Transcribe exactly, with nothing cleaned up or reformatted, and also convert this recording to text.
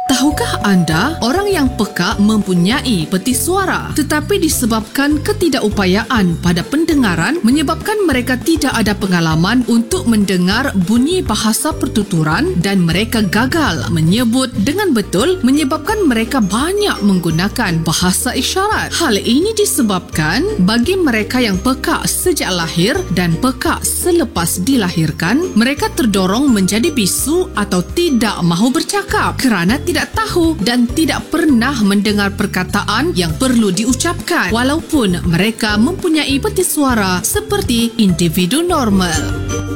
Tahukah anda, orang yang peka mempunyai peti suara, tetapi disebabkan ketidakupayaan pada pendengaran menyebabkan mereka tidak ada pengalaman untuk mendengar bunyi bahasa pertuturan dan mereka gagal menyebut dengan betul menyebabkan mereka banyak menggunakan bahasa isyarat. Hal ini disebabkan bagi mereka yang peka sejak lahir dan peka selepas dilahirkan, mereka terdorong menjadi bisu atau tidak mahu bercakap kerana tidak tidak tahu dan tidak pernah mendengar perkataan yang perlu diucapkan walaupun mereka mempunyai peti suara seperti individu normal.